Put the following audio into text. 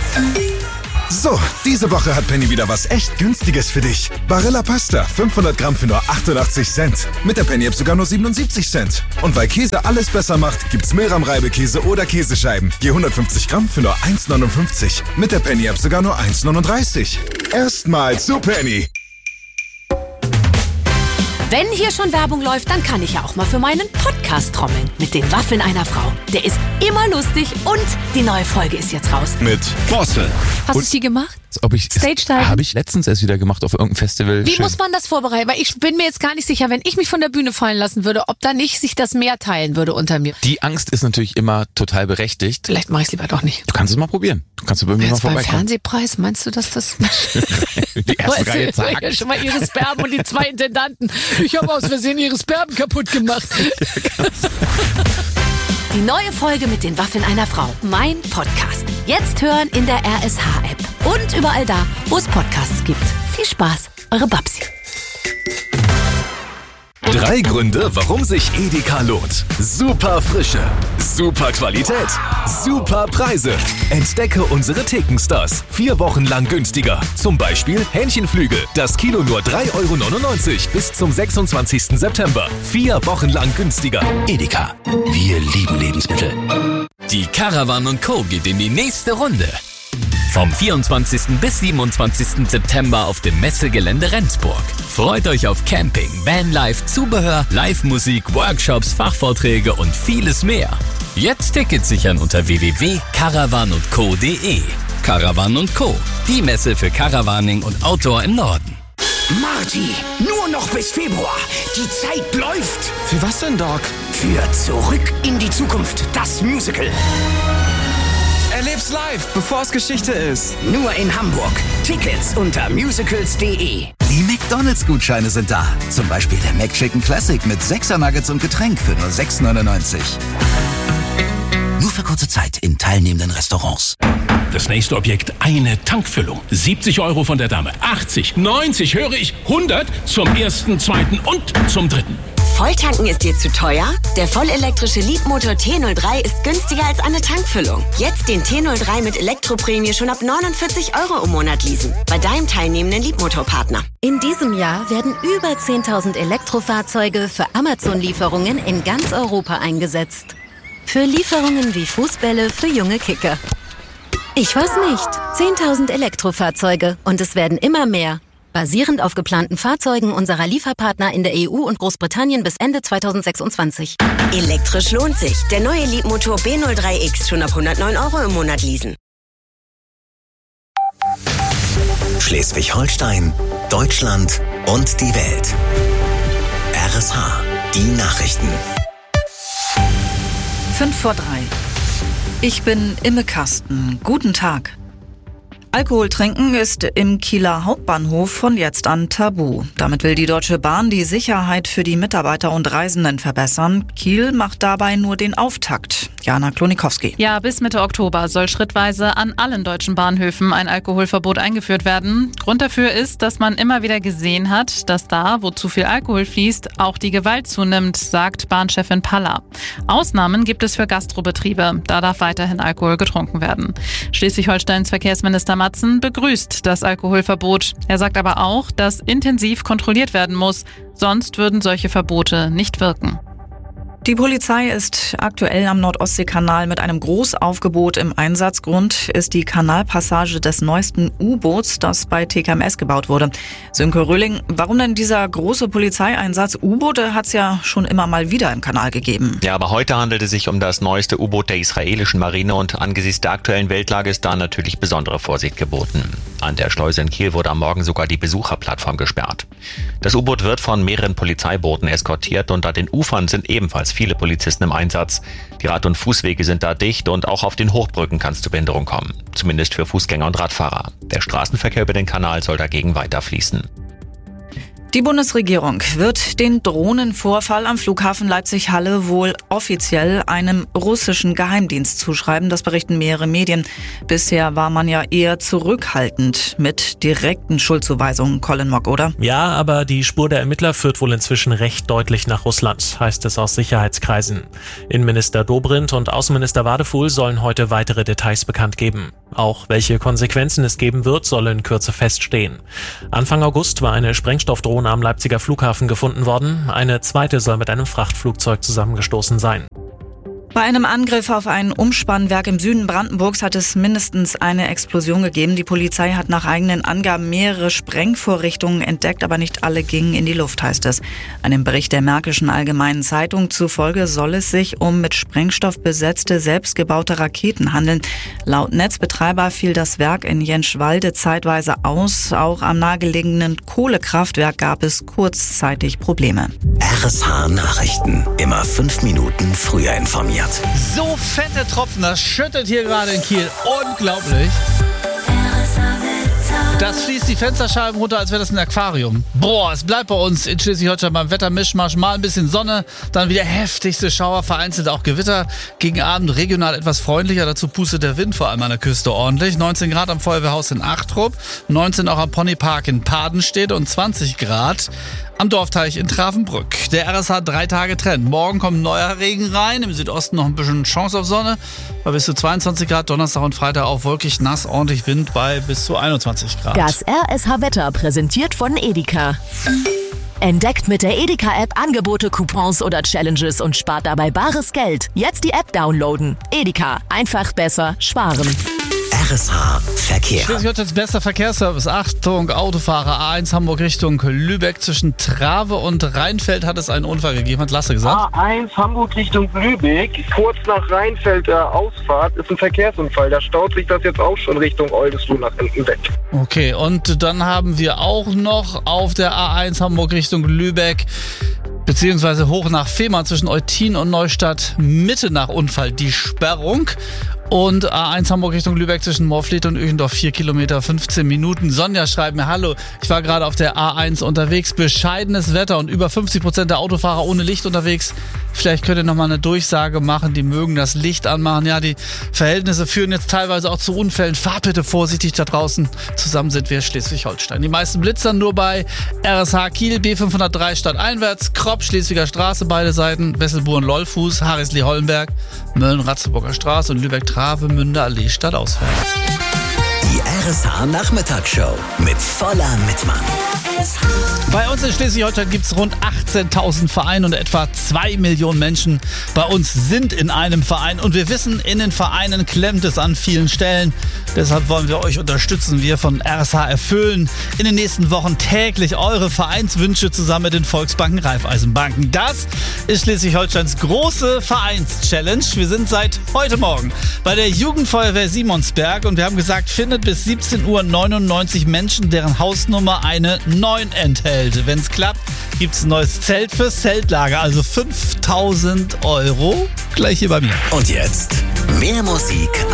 So, diese Woche hat Penny wieder was echt Günstiges für dich. Barilla Pasta, 500 Gramm für nur 88 Cent. Mit der Penny-App sogar nur 77 Cent. Und weil Käse alles besser macht, gibt's Milram-Reibekäse oder Käsescheiben. Je 150 Gramm für nur 1,59. Mit der Penny-App sogar nur 1,39. Erstmal zu Penny. Wenn hier schon Werbung läuft, dann kann ich ja auch mal für meinen Podcast trommeln. Mit den Waffeln einer Frau. Der ist immer lustig und die neue Folge ist jetzt raus. Mit Borstel. Hast du sie gemacht? Stage-Time? Habe ich letztens erst wieder gemacht auf irgendeinem Festival. Wie muss man das vorbereiten? Weil ich bin mir jetzt gar nicht sicher, wenn ich mich von der Bühne fallen lassen würde, ob da nicht sich das mehr teilen würde unter mir. Die Angst ist natürlich immer total berechtigt. Vielleicht mache ich es lieber doch nicht. Du kannst es mal probieren. Du kannst bei mir mal vorbeikommen. Beim Fernsehpreis, meinst du, dass das... Die erste Reihe zack. Ja, schon mal ihre Sperben und die zwei Intendanten. Ich habe aus Versehen ihre Sperben kaputt gemacht. Die neue Folge mit den Waffeln einer Frau. Mein Podcast. Jetzt hören in der RSH-App. Und überall da, wo es Podcasts gibt. Viel Spaß, eure Babsi. 3 Gründe, warum sich Edeka lohnt. Super Frische, super Qualität, super Preise. Entdecke unsere Thekenstars. 4 Wochen lang günstiger. Zum Beispiel Hähnchenflügel. Das Kilo nur 3,99 € bis zum 26. September. 4 Wochen lang günstiger. Edeka. Wir lieben Lebensmittel. Die Caravan & Co. geht in die nächste Runde. Vom 24. bis 27. September auf dem Messegelände Rendsburg. Freut euch auf Camping, Vanlife, Zubehör, Live-Musik, Workshops, Fachvorträge und vieles mehr. Jetzt Tickets sichern unter www.caravanundco.de. Caravan & Co. Die Messe für Caravaning und Outdoor im Norden. Marty, nur noch bis Februar. Die Zeit läuft. Für was denn, Doc? Für Zurück in die Zukunft, das Musical. Erleb's live, bevor es Geschichte ist. Nur in Hamburg. Tickets unter musicals.de. Die McDonald's-Gutscheine sind da. Zum Beispiel der McChicken Classic mit 6er Nuggets und Getränk für nur 6,99 €. Nur für kurze Zeit in teilnehmenden Restaurants. Das nächste Objekt, eine Tankfüllung. 70 € von der Dame. 80, 90, höre ich, 100 zum 1., 2. und zum 3. Volltanken ist dir zu teuer? Der vollelektrische Leapmotor T03 ist günstiger als eine Tankfüllung. Jetzt den T03 mit Elektroprämie schon ab 49 € im Monat leasen. Bei deinem teilnehmenden Leapmotor-Partner. In diesem Jahr werden über 10.000 Elektrofahrzeuge für Amazon-Lieferungen in ganz Europa eingesetzt. Für Lieferungen wie Fußbälle für junge Kicker. Ich weiß nicht. 10.000 Elektrofahrzeuge und es werden immer mehr. Basierend auf geplanten Fahrzeugen unserer Lieferpartner in der EU und Großbritannien bis Ende 2026. Elektrisch lohnt sich. Der neue Leapmotor B03X schon ab 109 € im Monat leasen. Schleswig-Holstein, Deutschland und die Welt. RSH, die Nachrichten. 5:03. Ich bin Imme Kasten. Guten Tag. Alkohol trinken ist im Kieler Hauptbahnhof von jetzt an tabu. Damit will die Deutsche Bahn die Sicherheit für die Mitarbeiter und Reisenden verbessern. Kiel macht dabei nur den Auftakt. Jana Klonikowski. Ja, bis Mitte Oktober soll schrittweise an allen deutschen Bahnhöfen ein Alkoholverbot eingeführt werden. Grund dafür ist, dass man immer wieder gesehen hat, dass da, wo zu viel Alkohol fließt, auch die Gewalt zunimmt, sagt Bahnchefin Paller. Ausnahmen gibt es für Gastrobetriebe. Da darf weiterhin Alkohol getrunken werden. Schleswig-Holsteins Verkehrsminister Matzen begrüßt das Alkoholverbot. Er sagt aber auch, dass intensiv kontrolliert werden muss, sonst würden solche Verbote nicht wirken. Die Polizei ist aktuell am Nordostseekanal mit einem Großaufgebot im Einsatz. Grund ist die Kanalpassage des neuesten U-Boots, das bei TKMS gebaut wurde. Sönke Röhling, warum denn dieser große Polizeieinsatz? U-Boote hat es ja schon immer mal wieder im Kanal gegeben. Ja, aber heute handelt es sich um das neueste U-Boot der israelischen Marine und angesichts der aktuellen Weltlage ist da natürlich besondere Vorsicht geboten. An der Schleuse in Kiel wurde am Morgen sogar die Besucherplattform gesperrt. Das U-Boot wird von mehreren Polizeibooten eskortiert und an den Ufern sind ebenfalls viele Polizisten im Einsatz. Die Rad- und Fußwege sind da dicht und auch auf den Hochbrücken kann es zu Behinderung kommen. Zumindest für Fußgänger und Radfahrer. Der Straßenverkehr über den Kanal soll dagegen weiter fließen. Die Bundesregierung wird den Drohnenvorfall am Flughafen Leipzig-Halle wohl offiziell einem russischen Geheimdienst zuschreiben. Das berichten mehrere Medien. Bisher war man ja eher zurückhaltend mit direkten Schuldzuweisungen, Colin Mock, oder? Ja, aber die Spur der Ermittler führt wohl inzwischen recht deutlich nach Russland, heißt es aus Sicherheitskreisen. Innenminister Dobrindt und Außenminister Wadefuhl sollen heute weitere Details bekannt geben. Auch welche Konsequenzen es geben wird, soll in Kürze feststehen. Anfang August war eine Sprengstoffdrohne am Leipziger Flughafen gefunden worden. Eine zweite soll mit einem Frachtflugzeug zusammengestoßen sein. Bei einem Angriff auf ein Umspannwerk im Süden Brandenburgs hat es mindestens eine Explosion gegeben. Die Polizei hat nach eigenen Angaben mehrere Sprengvorrichtungen entdeckt, aber nicht alle gingen in die Luft, heißt es. Einem Bericht der Märkischen Allgemeinen Zeitung zufolge soll es sich um mit Sprengstoff besetzte, selbstgebaute Raketen handeln. Laut Netzbetreiber fiel das Werk in Jenschwalde zeitweise aus. Auch am nahegelegenen Kohlekraftwerk gab es kurzzeitig Probleme. RSH Nachrichten. Immer 5 Minuten früher informiert. So fette Tropfen, das schüttet hier gerade in Kiel. Unglaublich. Das fließt die Fensterscheiben runter, als wäre das ein Aquarium. Boah, es bleibt bei uns in Schleswig-Holstein beim Wettermischmasch. Mal ein bisschen Sonne, dann wieder heftigste Schauer, vereinzelt auch Gewitter. Gegen Abend regional etwas freundlicher, dazu pustet der Wind vor allem an der Küste ordentlich. 19 Grad am Feuerwehrhaus in Achtrup, 19 auch am Ponypark in Padenstedt und 20 Grad am Dorfteich in Travenbrück. Der RSH 3 Tage Trend. Morgen kommt neuer Regen rein, im Südosten noch ein bisschen Chance auf Sonne, bei bis zu 22 Grad, Donnerstag und Freitag auch wolkig, nass, ordentlich Wind bei bis zu 21 Grad. Das RSH-Wetter präsentiert von Edeka. Entdeckt mit der Edeka-App Angebote, Coupons oder Challenges und spart dabei bares Geld. Jetzt die App downloaden. Edeka. Einfach besser sparen. RSH Verkehr. Schleswig-Holsteins bester Verkehrsservice. Achtung, Autofahrer. A1 Hamburg Richtung Lübeck. Zwischen Trave und Rheinfeld hat es einen Unfall gegeben, hat Lasse gesagt. A1 Hamburg Richtung Lübeck. Kurz nach Rheinfeld Ausfahrt ist ein Verkehrsunfall. Da staut sich das jetzt auch schon Richtung Oldesloe nach hinten weg. Okay, und dann haben wir auch noch auf der A1 Hamburg Richtung Lübeck beziehungsweise hoch nach Fehmarn zwischen Eutin und Neustadt Mitte nach Unfall die Sperrung. Und A1 Hamburg Richtung Lübeck zwischen Moorfleet und Öchendorf 4 Kilometer, 15 Minuten. Sonja schreibt mir, hallo, ich war gerade auf der A1 unterwegs, bescheidenes Wetter und über 50% der Autofahrer ohne Licht unterwegs. Vielleicht könnt ihr nochmal eine Durchsage machen, die mögen das Licht anmachen. Ja, die Verhältnisse führen jetzt teilweise auch zu Unfällen. Fahrt bitte vorsichtig da draußen. Zusammen sind wir Schleswig-Holstein. Die meisten blitzern nur bei RSH Kiel, B503 stadteinwärts, Kropp, Schleswiger Straße, beide Seiten, Wesselburen-Lollfuß, Harisli-Hollenberg, Mölln-Ratzeburger Straße und Lübeck-Travemünde Allee stadtauswärts. Die RSH Nachmittagsshow mit voller Mitmann. Bei uns in Schleswig-Holstein gibt es rund 18.000 Vereine und etwa 2 Millionen Menschen bei uns sind in einem Verein. Und wir wissen, in den Vereinen klemmt es an vielen Stellen. Deshalb wollen wir euch unterstützen. Wir von RSH erfüllen in den nächsten Wochen täglich eure Vereinswünsche zusammen mit den Volksbanken, Raiffeisenbanken. Das ist Schleswig-Holsteins große Vereins-Challenge. Wir sind seit heute Morgen bei der Jugendfeuerwehr Simonsberg und wir haben gesagt, findet bis 17 Uhr 99 Menschen, deren Hausnummer eine 9 enthält. Wenn es klappt, gibt es ein neues Zelt fürs Zeltlager, also 5.000 €. Gleich hier bei mir. Und jetzt mehr Musik